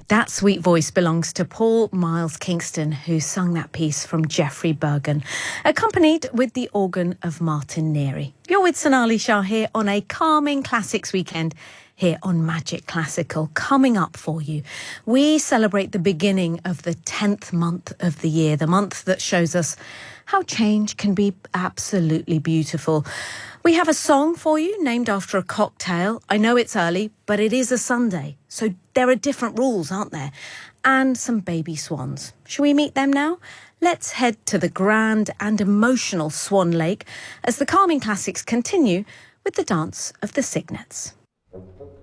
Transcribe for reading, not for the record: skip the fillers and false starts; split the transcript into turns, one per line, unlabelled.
That sweet voice belongs to Paul Miles Kingston, who sung that piece from Geoffrey Bergen, accompanied with the organ of Martin Neary. You're with Sonali Shah here on a calming classics weekend here on Magic Classical. Coming up for you, we celebrate the beginning of the 10th month of the year, the month that shows us how change can be absolutely beautiful. We have a song for you named after a cocktail. I know it's early, but it is a Sunday, so there are different rules, aren't there? And some baby swans. Shall we meet them now? Let's head to the grand and emotional Swan Lake as the calming classics continue with the dance of the cygnets.